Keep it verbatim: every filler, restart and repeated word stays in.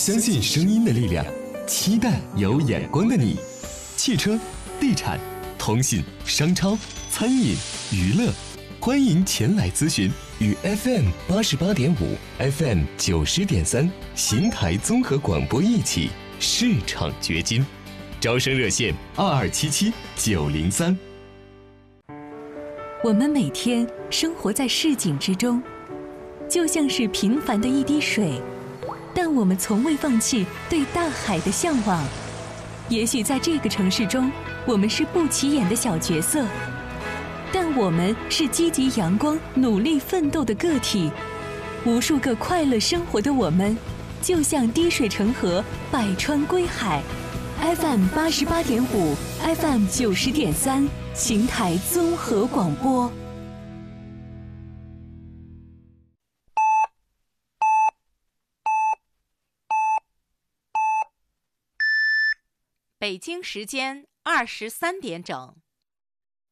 相信声音的力量，期待有眼光的你。汽车、地产、通信、商超、餐饮、娱乐，欢迎前来咨询。与 F M 八十八点五、F M 九十点三邢台综合广播一起市场掘金。招生热线二二七七九零三。 我们每天生活在市井之中，就像是平凡的一滴水，但我们从未放弃对大海的向往。也许在这个城市中，我们是不起眼的小角色，但我们是积极阳光、努力奋斗的个体。无数个快乐生活的我们，就像滴水成河，百川归海。F M 八十八点五 ，F M 九十点三，邢台综合广播。 北京时间二十三点整。